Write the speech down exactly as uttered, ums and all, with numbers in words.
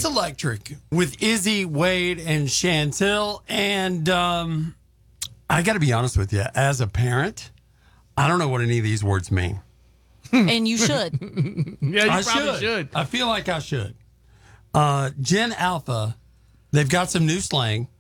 It's electric with Izzy, Wade, and Chantel. And um, I got to be honest with you. As a parent, I don't know what any of these words mean. And you should. Yeah, you I probably should. should. I feel like I should. Uh, Gen Alpha, they've got some new slang.